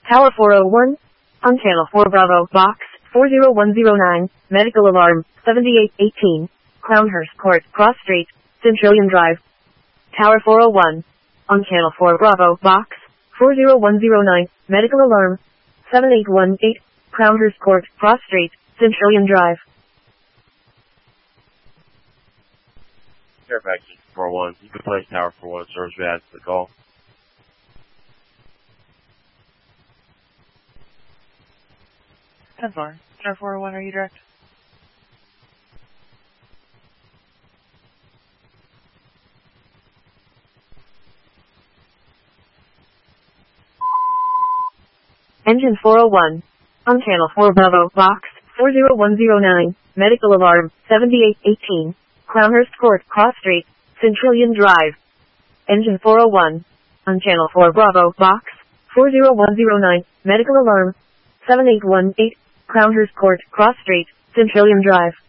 Tower 401. On Channel 4 Bravo, Box 40109, medical alarm 7818, Crownhurst Court, Cross Street, Centrillion Drive. Tower 401. On Channel 4 Bravo, Box 40109, medical alarm 7818, Crownhurst Court, Cross Street, Centrillion Drive. Fairfax 401. You can place Tower 401 service react to the call. Tower 401, are you direct? Engine 401. On Channel 4 Bravo, Box 40109, medical alarm 7818, Crownhurst Court, Cross Street, Centrillion Drive. Engine 401. On Channel 4 Bravo, Box 40109, medical alarm 7818, Crownhurst Court, Cross Street, Centrillion Drive.